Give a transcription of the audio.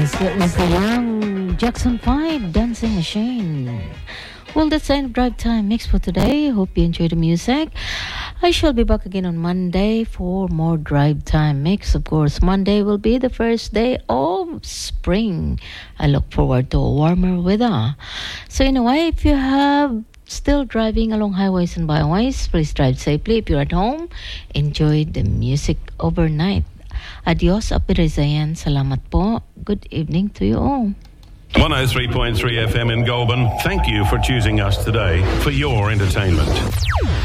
That was the young Jackson 5 Dancing Machine. Well, that's the end of Drive Time Mix for today. Hope you enjoyed the music. I shall be back again on Monday for more Drive Time Mix. Of course, Monday will be the first day of spring. I look forward to warmer weather. So anyway, if you have still driving along highways and byways, please drive safely. If you're at home, enjoy the music overnight. Adios, Apirizayan. Salamat po. Good evening to you all. 103.3 FM in Goulburn. Thank you for choosing us today for your entertainment.